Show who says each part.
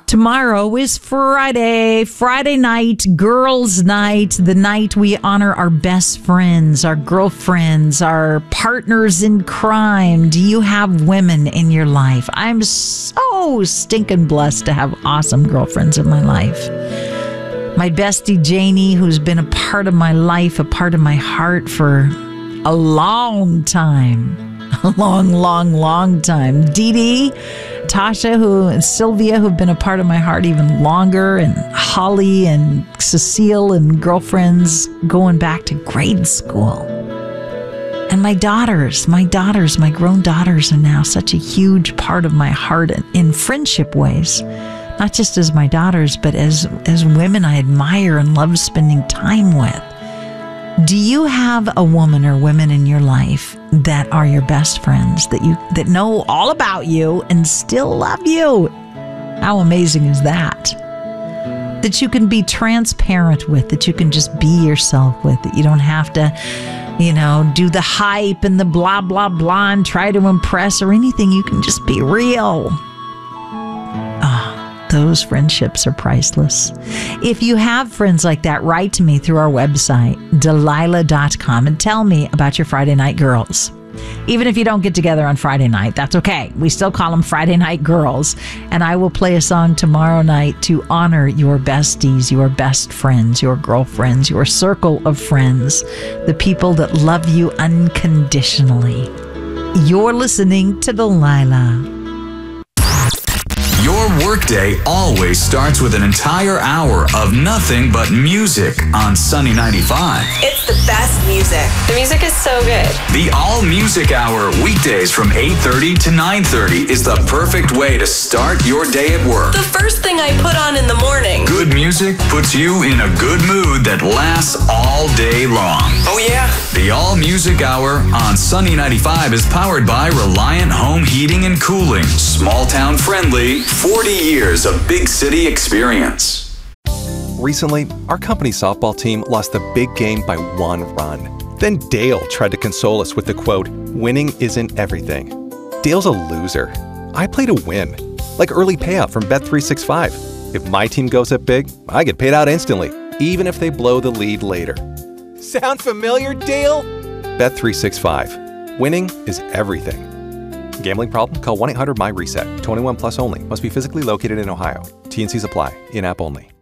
Speaker 1: Tomorrow is Friday night, girls' night, the night we honor our best friends, our girlfriends, our partners in crime. Do you have women in your life? I'm so stinking blessed to have awesome girlfriends in my life. My bestie Janie, who's been a part of my life, a part of my heart for a long time. A long time. Dee Dee, Tasha, and Sylvia, who've been a part of my heart even longer, and Holly and Cecile and girlfriends going back to grade school. And my grown daughters are now such a huge part of my heart in friendship ways. Not just as my daughters, but as women I admire and love spending time with. Do you have a woman or women in your life that are your best friends, that know all about you and still love you? How amazing is that? That you can be transparent with, that you can just be yourself with, that you don't have to, do the hype and the blah, blah, blah and try to impress or anything. You can just be real. Those friendships are priceless. If you have friends like that, write to me through our website, Delilah.com, and tell me about your Friday night girls. Even if you don't get together on Friday night, that's okay. We still call them Friday night girls. And I will play a song tomorrow night to honor your besties, your best friends, your girlfriends, your circle of friends, the people that love you unconditionally. You're listening to Delilah.
Speaker 2: Your workday always starts with an entire hour of nothing but music on Sunny 95.
Speaker 3: It's the best music. The music is so good.
Speaker 2: The All Music Hour, weekdays from 8:30 to 9:30, is the perfect way to start your day at work.
Speaker 3: The first thing I put on in the morning.
Speaker 2: Good music puts you in a good mood that lasts all day long.
Speaker 4: Oh, yeah?
Speaker 2: The All Music Hour on Sunny 95 is powered by Reliant Home Heating and Cooling. Small town friendly, 40 years of big city experience.
Speaker 5: Recently, our company softball team lost the big game by 1 run. Then Dale tried to console us with the quote, "Winning isn't everything." Dale's a loser. I play to win, like early payout from Bet365. If my team goes up big, I get paid out instantly, even if they blow the lead later. Sound familiar, Dale? Bet365. Winning is everything. Gambling problem? Call 1-800-MY-RESET. 21 plus only. Must be physically located in Ohio. T&Cs apply. In-app only.